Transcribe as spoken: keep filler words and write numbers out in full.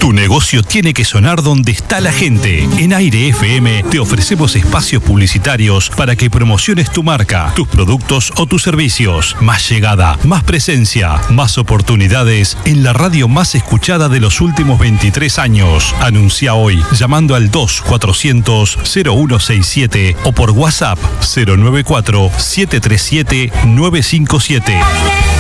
Tu negocio tiene que sonar donde está la gente. En Aire F M te ofrecemos espacios publicitarios para que promociones tu marca, tus productos o tus servicios. Más llegada, más presencia, más oportunidades en la radio más escuchada de los últimos veintitrés años. Anuncia hoy llamando al dos cuatrocientos cero uno sesenta y siete o por WhatsApp cero nueve cuatro siete tres siete nueve cinco siete.